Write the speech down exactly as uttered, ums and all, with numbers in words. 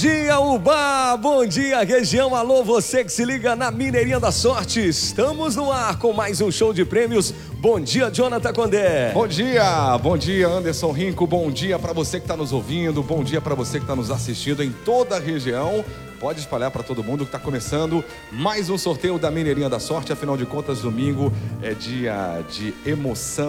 Dia Ubá, bom dia região, alô você que se liga na Mineirinha da Sorte, estamos no ar com mais um show de prêmios. Bom dia, Jonathan Condé. Bom dia, bom dia Anderson Rinco, bom dia para você que está nos ouvindo, bom dia para você que está nos assistindo em toda a região. Pode espalhar para todo mundo que está começando mais um sorteio da Mineirinha da Sorte. Afinal de contas, domingo é dia de emoção.